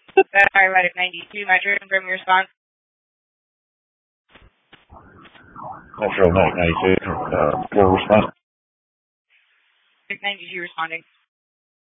Paramedic 92, Metro, confirm your response. Metro Medic 92, full response. 92 responding.